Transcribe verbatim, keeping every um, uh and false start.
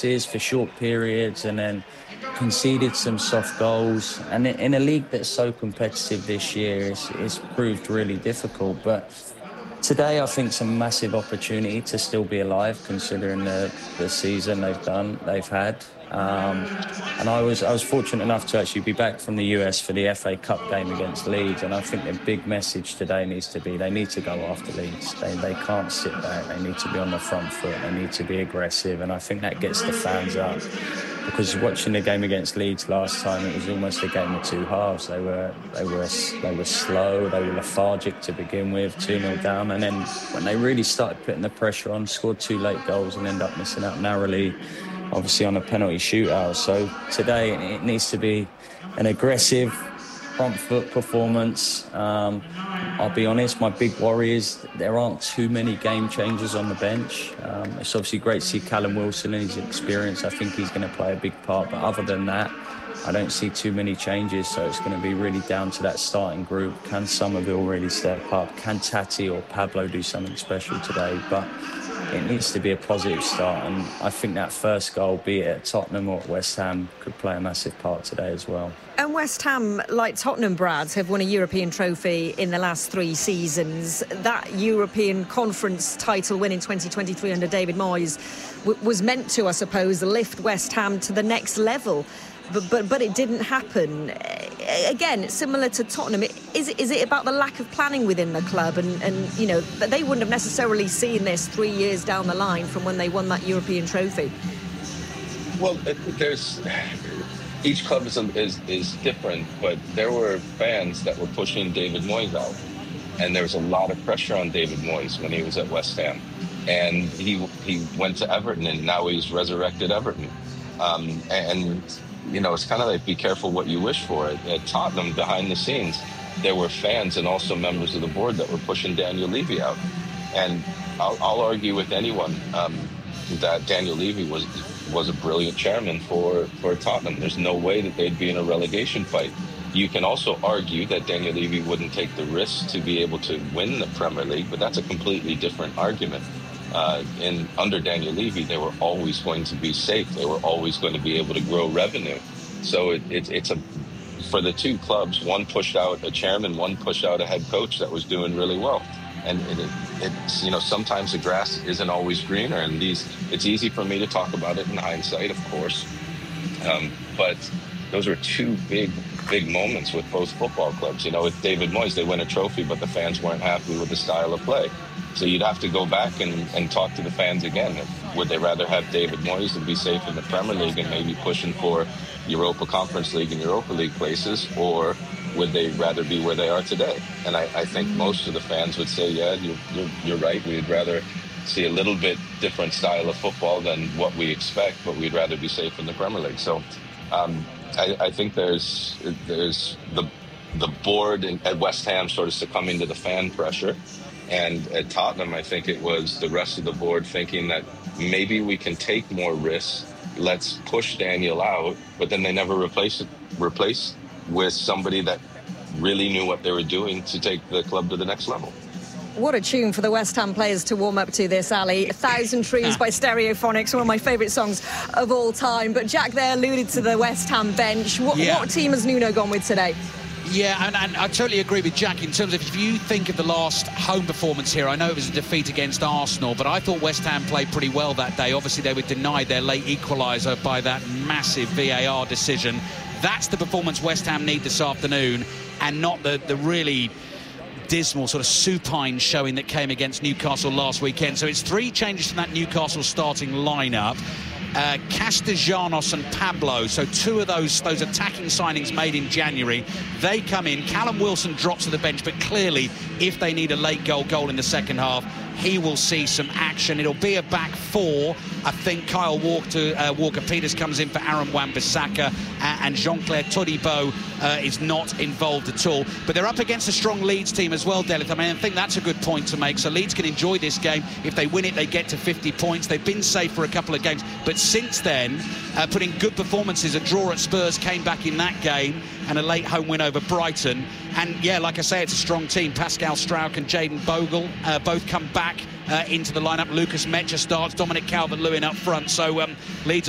chances for short periods and then conceded some soft goals. And in a league that's so competitive this year, it's, it's proved really difficult. But today, I think it's a massive opportunity to still be alive, considering the, the season they've done, they've had. Um, and I was I was fortunate enough to actually be back from the U S for the F A Cup game against Leeds. And I think the big message today needs to be they need to go after Leeds. They they can't sit back. They need to be on the front foot. They need to be aggressive. And I think that gets the fans up. Because watching the game against Leeds last time, it was almost a game of two halves. They were they were they were slow, they were lethargic to begin with, two nil down, and then when they really started putting the pressure on, scored two late goals and ended up missing out narrowly, obviously on a penalty shootout. So today it needs to be an aggressive front foot performance. Um, I'll be honest, my big worry is there aren't too many game changers on the bench. Um, it's obviously great to see Callum Wilson and his experience. I think he's going to play a big part. But other than that, I don't see too many changes. So it's going to be really down to that starting group. Can Somerville really step up? Can Tati or Pablo do something special today? But it needs to be a positive start. And I think that first goal, be it at Tottenham or at West Ham, could play a massive part today as well. And West Ham, like Tottenham, Brad, have won a European trophy in the last three seasons. That European Conference title win in twenty twenty-three under David Moyes w- was meant to, I suppose, lift West Ham to the next level. But but, but it didn't happen. Again, similar to Tottenham, is it, is it about the lack of planning within the club? And, and, you know, they wouldn't have necessarily seen this three years down the line from when they won that European trophy. Well, there's... Each club is, is is different, but there were fans that were pushing David Moyes out. And there was a lot of pressure on David Moyes when he was at West Ham. And he he went to Everton, and now he's resurrected Everton. Um, and, you know, it's kind of like be careful what you wish for. At Tottenham, behind the scenes, there were fans and also members of the board that were pushing Daniel Levy out. And I'll, I'll argue with anyone um, that Daniel Levy was... was a brilliant chairman for, for Tottenham. There's no way that they'd be in a relegation fight. You can also argue that Daniel Levy wouldn't take the risk to be able to win the Premier League, but that's a completely different argument. Uh, in under Daniel Levy, they were always going to be safe. They were always going to be able to grow revenue. So it, it, it's a for the two clubs, one pushed out a chairman, one pushed out a head coach that was doing really well. And it, it, it's, you know, sometimes the grass isn't always greener. And these, it's easy for me to talk about it in hindsight, of course. Um, but those were two big, big moments with both football clubs. You know, with David Moyes, they win a trophy, but the fans weren't happy with the style of play. So you'd have to go back and, and talk to the fans again. Would they rather have David Moyes and be safe in the Premier League and maybe pushing for Europa Conference League and Europa League places, or would they rather be where they are today? And I, I think most of the fans would say, yeah, you're, you're, you're right. We'd rather see a little bit different style of football than what we expect, but we'd rather be safe in the Premier League. So um, I, I think there's there's the the board in, at West Ham sort of succumbing to the fan pressure. And at Tottenham, I think it was the rest of the board thinking that maybe we can take more risks. Let's push Daniel out, but then they never replace it, replace with somebody that really knew what they were doing to take the club to the next level. What a tune for the West Ham players to warm up to this, Ali. A Thousand Trees by Stereophonics, one of my favourite songs of all time. But Jack there alluded to the West Ham bench. What, yeah. what team has Nuno gone with today? Yeah, and, and I totally agree with Jack in terms of if you think of the last home performance here, I know it was a defeat against Arsenal, but I thought West Ham played pretty well that day. Obviously, they were denied their late equaliser by that massive V A R decision. That's the performance West Ham need this afternoon, and not the, the really dismal sort of supine showing that came against Newcastle last weekend. So it's three changes from that Newcastle starting lineup. Uh, Castellanos and Pablo, so two of those those attacking signings made in January, they come in. Callum Wilson drops to the bench, but clearly if they need a late goal goal in the second half, he will see some action. It'll be a back four. I think Kyle Walker, uh, Walker-Peters comes in for Aaron Wan-Bissaka, uh, and Jean-Claire Todibo uh, is not involved at all. But they're up against a strong Leeds team as well, Delith. I mean, I think that's a good point to make. So Leeds can enjoy this game. If they win it, they get to fifty points. They've been safe for a couple of games. But since then, uh, putting good performances, a draw at Spurs came back in that game, and a late home win over Brighton. And yeah, like I say, it's a strong team. Pascal Struijk and Jayden Bogle uh, both come back uh, into the lineup. Lucas Mecha starts, Dominic Calvert-Lewin up front. So um, Leeds